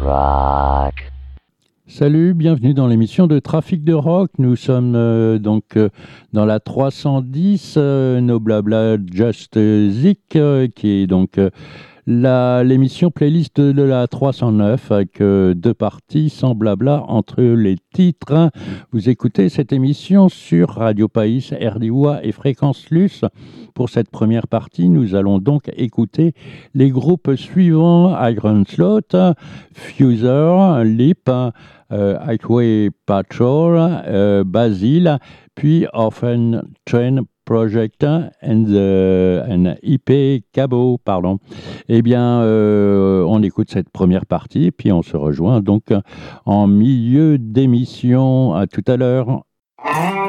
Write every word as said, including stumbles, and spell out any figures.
rock. Salut, bienvenue dans l'émission de Trafic de Rock. Nous sommes euh, donc euh, dans la trois cent dix, euh, No Blabla Just Zik, euh, qui est donc euh, la, l'émission playlist de la trois cent neuf avec euh, deux parties sans blabla entre les titres. Vous écoutez cette émission sur Radio País, R D W A et Fréquence Luce. Pour cette première partie, nous allons donc écouter les groupes suivants: Iron Slot, Fuser, Leap, euh, Highway Patrol, euh, Basil, puis Orphan Train Project and, the, and I P Cabo, pardon. Eh bien, euh, on écoute cette première partie, puis on se rejoint donc en milieu d'émission. À tout à l'heure.